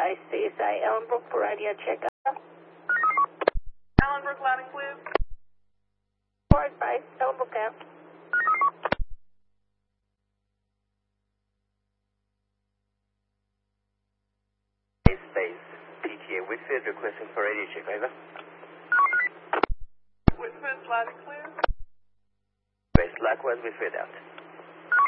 Base, CSA, Ellenbrook for radio checkup. Ellenbrook, loud and clear. Forward Base, Ellenbrook out. Base, PTA Whitfield requesting for radio check, over. Whitfield, loud and clear. Base, likewise Whitfield out.